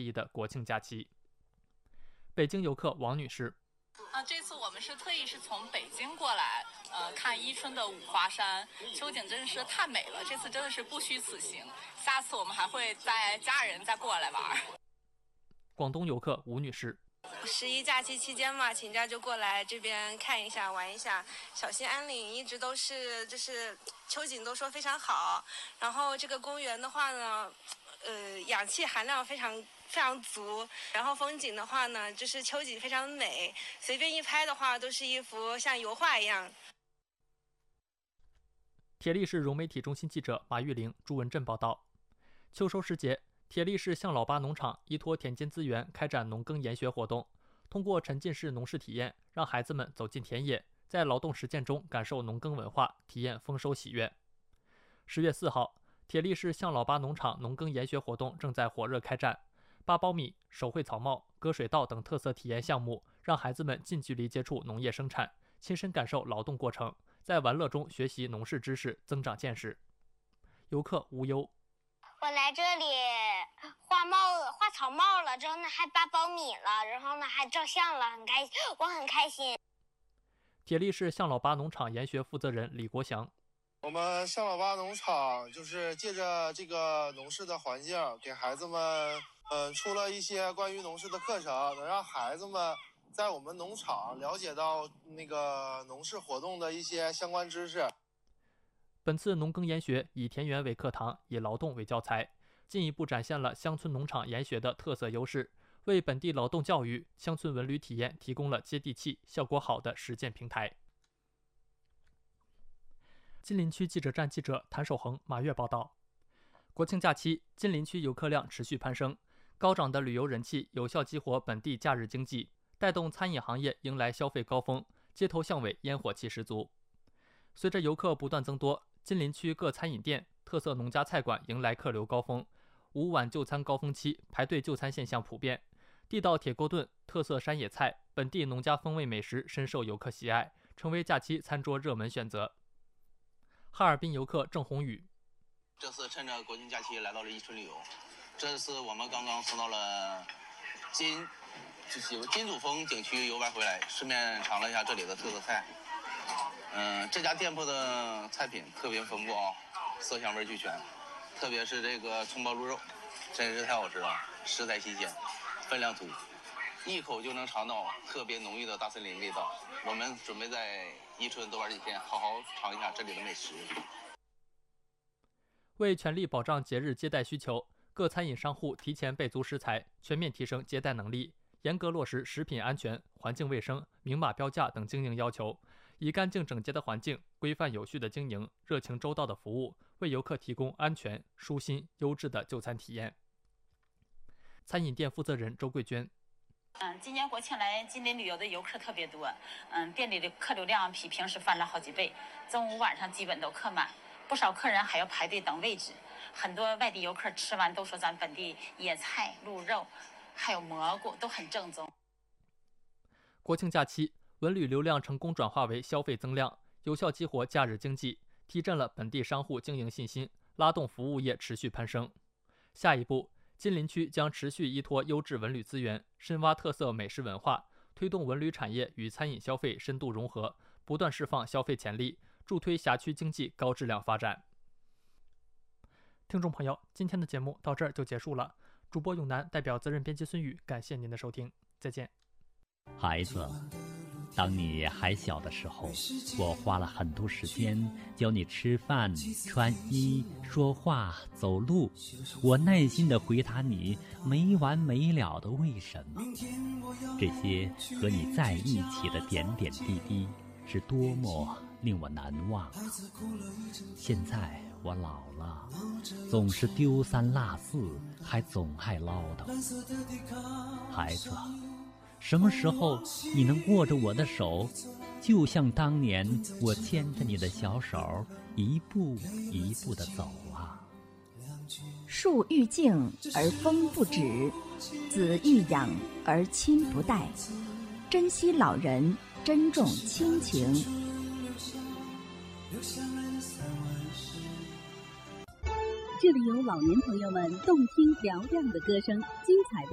意的国庆假期。北京游客王女士： 这次我们是特意从北京过来，看伊春的五华山秋景，真是太美了。这次真的是不虚此行，下次我们还会带家人再过来玩。 广东游客吴女士 ：11假期期间嘛，请假就过来这边看一下、玩一下。小兴安岭一直都是秋景都说非常好，然后这个公园的话呢，氧气含量非常足，然后风景的话呢，秋景非常美，随便一拍的话都是一幅像油画一样。 铁力市融媒体中心记者马玉玲、朱文振报道。秋收时节，铁力市向老八农场依托田间资源开展农耕研学活动，通过沉浸式农事体验，让孩子们走进田野，在劳动实践中感受农耕文化，体验丰收喜悦。10月4号，铁力市向老八农场农耕研学活动正在火热开展，8苞米、手绘草帽、割水稻等特色体验项目，让孩子们近距离接触农业生产，亲身感受劳动过程，在玩乐中学习农事知识，增长见识。游客无忧： 我来这里画草帽了，之后呢还8苞米了，然后呢还照相了，我很开心。 铁力市向老八农场研学负责人李国祥： 我们向老八农场就是借着这个农事的环境，给孩子们出了一些关于农事的课程，能让孩子们在我们农场了解到那个农事活动的一些相关知识。 本次农耕研学以田园为课堂，以劳动为教材，进一步展现了乡村农场研学的特色优势，为本地劳动教育、乡村文旅体验提供了接地气、效果好的实践平台。金陵区记者站记者谭守恒、马跃报道。国庆假期，金陵区游客量持续攀升，高涨的旅游人气有效激活本地假日经济，带动餐饮行业迎来消费高峰，街头巷尾烟火气十足。随着游客不断增多，金陵区各餐饮店、特色农家菜馆迎来客流高峰，5晚就餐高峰期排队就餐现象普遍，地道铁锅炖、特色山野菜、本地农家风味美食深受游客喜爱，成为假期餐桌热门选择。哈尔滨游客郑宏宇： 这次趁着国庆假期来到了伊春旅游，这次我们刚刚从到了金主峰景区游玩回来，顺便尝了一下这里的特色菜。这家店铺的菜品特别丰富啊，色香味俱全，特别是这个葱爆鹿肉，真是太好吃了，食材新鲜，分量足，一口就能尝到特别浓郁的大森林味道。我们准备在伊春多玩几天，好好尝一下这里的美食。 为全力保障节日接待需求，各餐饮商户提前备足食材，全面提升接待能力，严格落实食品安全、环境卫生、明码标价等经营要求，以干净整洁的环境、规范有序的经营、热情周到的服务，为游客提供安全、舒心、优质的就餐体验。餐饮店负责人周桂娟： 今年国庆来金陵旅游的游客特别多，店里的客流量比平时翻了好几倍，中午晚上基本都客满，不少客人还要排队等位置。很多外地游客吃完都说咱本地野菜、鹿肉还有蘑菇都很正宗。 国庆假期，文旅流量成功转化为消费增量，有效激活假日经济，提振了本地商户经营信心，拉动服务业持续攀升。下一步，金陵区将持续依托优质文旅资源，深挖特色美食文化，推动文旅产业与餐饮消费深度融合，不断释放消费潜力，助推辖区经济高质量发展。听众朋友，今天的节目到这儿就结束了。主播永南代表责任编辑孙宇，感谢您的收听，再见。 孩子，当你还小的时候，我花了很多时间教你吃饭、穿衣、说话、走路，我耐心地回答你没完没了的为什么。这些和你在一起的点点滴滴，是多么令我难忘。现在我老了，总是丢三落四，还总爱唠叨。孩子，什么时候你能握着我的手，就像当年我牵着你的小手，一步一步地走啊。 树欲静而风不止，子欲养而亲不待。珍惜老人，珍重亲情。 这里有老年朋友们动听嘹亮的歌声，精彩的